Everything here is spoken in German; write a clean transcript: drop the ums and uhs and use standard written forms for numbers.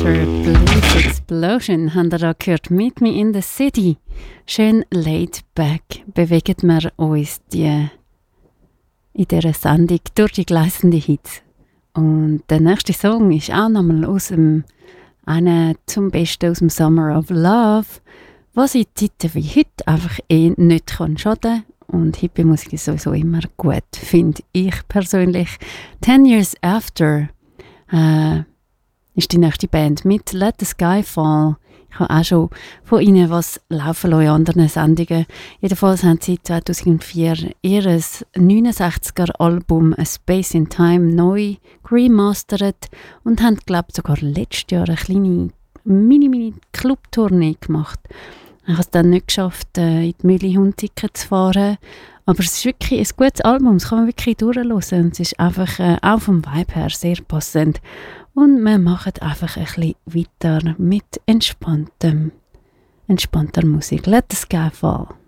After Blues Explosion haben wir da gehört. Meet Me in the City. Schön laid back bewegen wir uns in dieser Sendung durch die gleißenden Hits. Und der nächste Song ist auch nochmal einer zum Besten aus dem Summer of Love, was in Zeiten wie heute einfach nicht schaden kann. Und Hippie-Musik ist sowieso immer gut, finde ich persönlich. 10 Years After ist die nächste Band mit Let the Sky Fall. Ich habe auch schon von ihnen was laufen lassen in anderen Sendungen. Jedenfalls haben sie 2004 ihr 69er-Album A Space in Time neu remastert und haben, glaube ich, sogar letztes Jahr eine kleine Mini-Club-Tournee gemacht. Ich habe es dann nicht geschafft, in die Müllihund-Ticket zu fahren. Aber es ist wirklich ein gutes Album, das kann man wirklich durchhören. Und es ist einfach auch vom Vibe her sehr passend. Und wir machen einfach ein bisschen weiter mit entspannter Musik. Let the Sky Fall.